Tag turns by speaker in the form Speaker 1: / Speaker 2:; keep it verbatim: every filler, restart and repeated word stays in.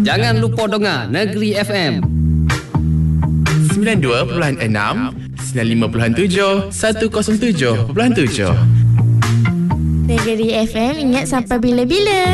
Speaker 1: Jangan lupa dengar Negeri F M
Speaker 2: sembilan puluh dua perpuluhan enam, sembilan puluh lima perpuluhan tujuh, seratus tujuh perpuluhan tujuh.
Speaker 3: Negeri F M, ingat sampai bila-bila.